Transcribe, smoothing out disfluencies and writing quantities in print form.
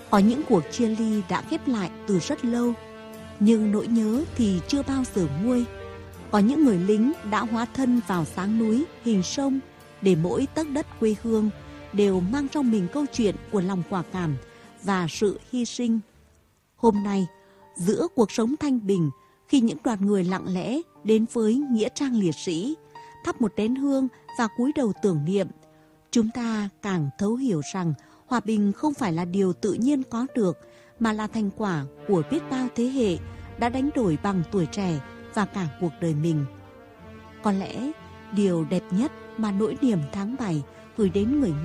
Có những cuộc chia ly đã khép lại từ rất lâu, nhưng nỗi nhớ thì chưa bao giờ nguôi. Có những người lính đã hóa thân vào dáng núi, hình sông, để mỗi tấc đất quê hương đều mang trong mình câu chuyện của lòng quả cảm và sự hy sinh. Hôm nay, giữa cuộc sống thanh bình, khi những đoàn người lặng lẽ đến với nghĩa trang liệt sĩ, thắp một nén hương và cúi đầu tưởng niệm, chúng ta càng thấu hiểu rằng hòa bình không phải là điều tự nhiên có được, mà là thành quả của biết bao thế hệ đã đánh đổi bằng tuổi trẻ và cả cuộc đời mình. Có lẽ điều đẹp nhất mà nỗi niềm tháng 7 gửi đến người